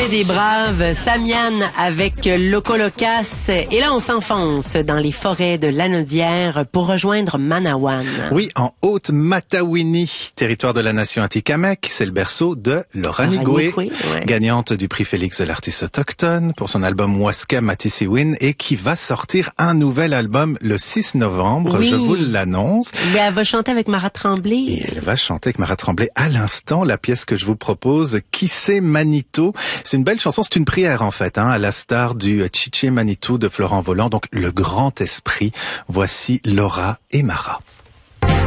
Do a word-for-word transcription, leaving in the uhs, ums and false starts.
Forêt des Braves, Samian avec Loco Locas. Et là, on s'enfonce dans les forêts de Lanaudière pour rejoindre Manawan. Oui, en Haute-Matawini, territoire de la nation Atikamekw, c'est le berceau de Loranigwe, ouais. gagnante du prix Félix de l'artiste autochtone pour son album Waska Matisiwin et qui va sortir un nouvel album le six novembre, oui. je vous l'annonce. Mais elle va chanter avec Mara Tremblay. Et elle va chanter avec Mara Tremblay à l'instant, la pièce que je vous propose, Qui c'est Manitou. C'est une belle chanson, c'est une prière en fait, hein, à la star du Chiché Manitou de Florent Volant, donc le grand esprit. Voici Laura et Mara.